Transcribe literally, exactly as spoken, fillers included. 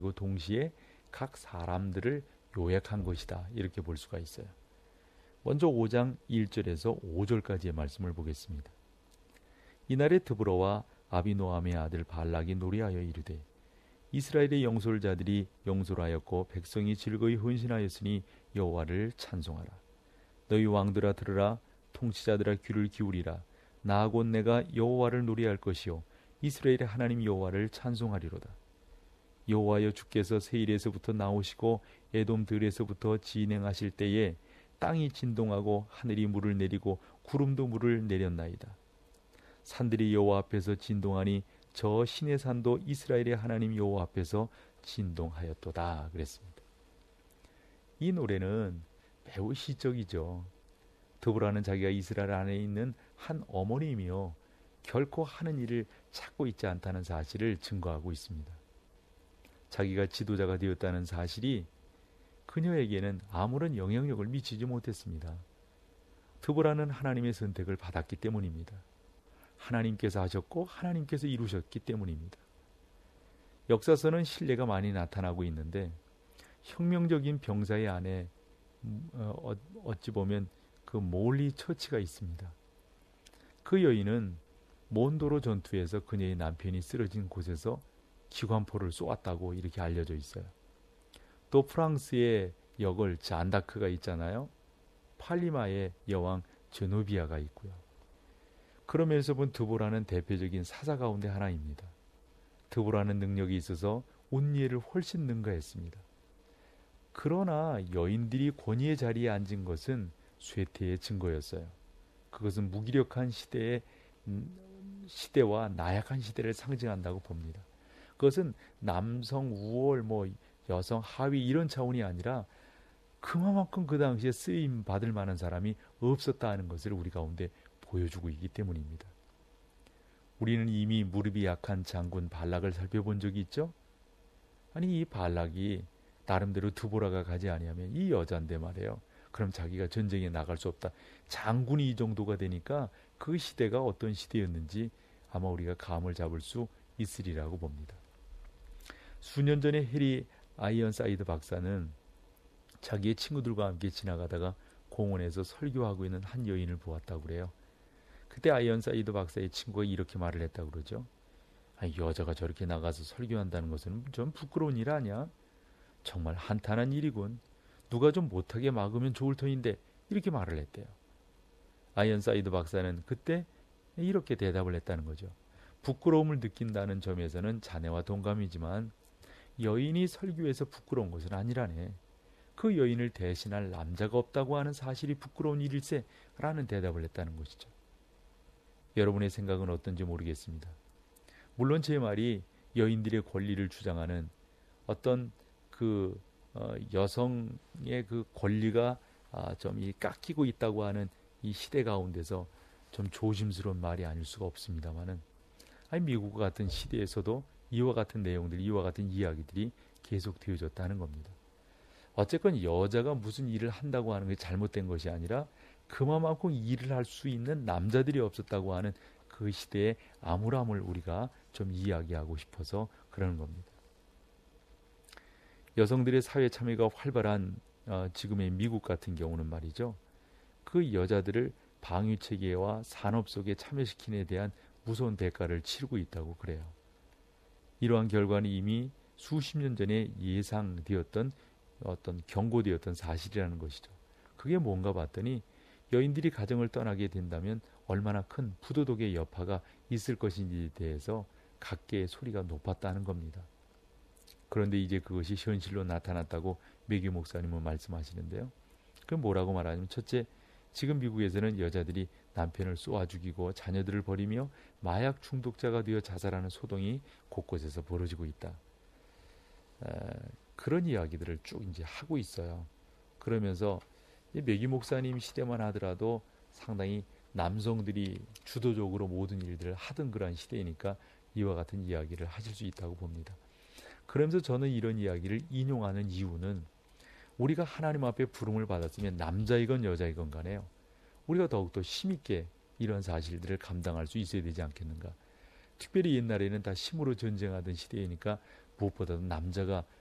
그리고 동시에 각 사람들을 요약한 것이다. 이렇게 볼 수가 있어요. 먼저 오 장 일 절에서 오 절까지의 말씀을 보겠습니다. 이날에 드보라와 아비노함의 아들 발락이 노래하여 이르되 이스라엘의 영솔자들이 영솔하였고 백성이 즐거이 헌신하였으니 여호와를 찬송하라. 너희 왕들아 들으라. 통치자들아 귀를 기울이라. 나 곧 내가 여호와를 노래할 것이요 이스라엘의 하나님 여호와를 찬송하리로다. 여호와여 주께서 세일에서부터 나오시고 에돔 들에서부터 진행하실 때에 땅이 진동하고 하늘이 물을 내리고 구름도 물을 내렸나이다. 산들이 여호와 앞에서 진동하니 저 신의 산도 이스라엘의 하나님 여호와 앞에서 진동하였도다. 그랬습니다. 이 노래는 매우 시적이죠. 드보라는 자기가 이스라엘 안에 있는 한 어머니이며 결코 하는 일을 찾고 있지 않다는 사실을 증거하고 있습니다. 자기가 지도자가 되었다는 사실이 그녀에게는 아무런 영향력을 미치지 못했습니다. 드보라는 하나님의 선택을 받았기 때문입니다. 하나님께서 하셨고 하나님께서 이루셨기 때문입니다. 역사서는 신뢰가 많이 나타나고 있는데 혁명적인 병사의 안에 어, 어찌 보면 그 몰리 처치가 있습니다. 그 여인은 몬도로 전투에서 그녀의 남편이 쓰러진 곳에서 기관포를 쏘았다고 이렇게 알려져 있어요. 또 프랑스의 여걸 잔다크가 있잖아요. 팔리마의 여왕 제노비아가 있고요. 그러면서 본 드보라는 대표적인 사자 가운데 하나입니다. 드보라는 능력이 있어서 온니엘을 훨씬 능가했습니다. 그러나 여인들이 권위의 자리에 앉은 것은 쇠퇴의 증거였어요. 그것은 무기력한 시대의 시대와 나약한 시대를 상징한다고 봅니다. 그것은 남성 우월, 뭐 여성 하위 이런 차원이 아니라 그만큼 그 당시에 쓰임 받을 만한 사람이 없었다는 것을 우리 가운데 보여주고 있기 때문입니다. 우리는 이미 무릎이 약한 장군 발락을 살펴본 적이 있죠. 아니 이 발락이 나름대로 드보라가 가지 아니하면 이 여자인데 말이에요. 그럼 자기가 전쟁에 나갈 수 없다. 장군이 이 정도가 되니까 그 시대가 어떤 시대였는지 아마 우리가 감을 잡을 수 있으리라고 봅니다. 수년 전에 해리 아이언사이드 박사는 자기의 친구들과 함께 지나가다가 공원에서 설교하고 있는 한 여인을 보았다고 그래요. 그때 아이언사이드 박사의 친구가 이렇게 말을 했다고 그러죠. 아니, 여자가 저렇게 나가서 설교한다는 것은 좀 부끄러운 일 아니야? 정말 한탄한 일이군. 누가 좀 못하게 막으면 좋을 터인데 이렇게 말을 했대요. 아이언사이드 박사는 그때 이렇게 대답을 했다는 거죠. 부끄러움을 느낀다는 점에서는 자네와 동감이지만 여인이 설교에서 부끄러운 것은 아니라네. 그 여인을 대신할 남자가 없다고 하는 사실이 부끄러운 일일세 라는 대답을 했다는 것이죠. 여러분의 생각은 어떤지 모르겠습니다. 물론 제 말이 여인들의 권리를 주장하는 어떤 그 어, 여성의 그 권리가 아, 좀 이 깎이고 있다고 하는 이 시대 가운데서 좀 조심스러운 말이 아닐 수가 없습니다만은 아니 미국 같은 시대에서도 이와 같은 내용들, 이와 같은 이야기들이 계속 되어졌다는 겁니다. 어쨌건 여자가 무슨 일을 한다고 하는 게 잘못된 것이 아니라 그만큼 일을 할 수 있는 남자들이 없었다고 하는 그 시대의 암울함을 우리가 좀 이야기하고 싶어서 그러는 겁니다. 여성들의 사회 참여가 활발한 어, 지금의 미국 같은 경우는 말이죠. 그 여자들을 방위체계와 산업 속에 참여시키는 데 대한 무서운 대가를 치르고 있다고 그래요. 이러한 결과는 이미 수십 년 전에 예상되었던 어떤 경고되었던 사실이라는 것이죠. 그게 뭔가 봤더니 여인들이 가정을 떠나게 된다면 얼마나 큰 부도덕의 여파가 있을 것인지에 대해서 각계의 소리가 높았다는 겁니다. 그런데 이제 그것이 현실로 나타났다고 매규 목사님은 말씀하시는데요. 그럼 뭐라고 말하냐면 첫째, 지금 미국에서는 여자들이 남편을 쏘아 죽이고 자녀들을 버리며 마약 중독자가 되어 자살하는 소동이 곳곳에서 벌어지고 있다. 에, 그런 이야기들을 쭉 이제 하고 있어요. 그러면서 매규 목사님 시대만 하더라도 상당히 남성들이 주도적으로 모든 일들을 하던 그런 시대이니까 이와 같은 이야기를 하실 수 있다고 봅니다. 그러면서 저는 이런 이야기를 인용하는 이유는 우리가 하나님 앞에 부름을 받았으면 남자이건 여자이건 간에요. 우리가 더욱더 힘있게 이런 사실들을 감당할 수 있어야 되지 않겠는가. 특별히 옛날에는 다 힘으로 전쟁하던 시대이니까 무엇보다도 남자가